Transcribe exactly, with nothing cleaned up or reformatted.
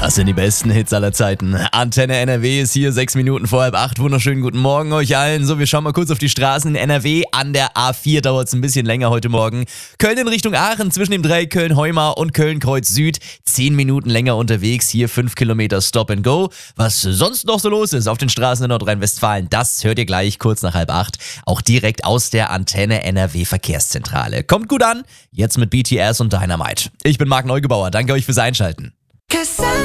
Das sind die besten Hits aller Zeiten. Antenne N R W ist hier, sechs Minuten vor halb acht. Wunderschönen guten Morgen euch allen. So, wir schauen mal kurz auf die Straßen in N R W. An der A vier dauert es ein bisschen länger heute Morgen. Köln in Richtung Aachen, zwischen dem Dreieck Köln-Heumar und Köln-Kreuz Süd. Zehn Minuten länger unterwegs, hier fünf Kilometer Stop and Go. Was sonst noch so los ist auf den Straßen in Nordrhein-Westfalen, das hört ihr gleich kurz nach halb acht. Auch direkt aus der Antenne N R W Verkehrszentrale. Kommt gut an, jetzt mit B T S und Dynamite. Ich bin Marc Neugebauer, danke euch fürs Einschalten.